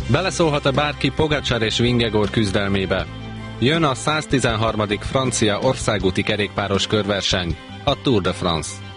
Beleszólhat-e bárki Pogačar és Vingegaard küzdelmébe? Jön a 113. francia országúti kerékpáros körverseny, a Tour de France.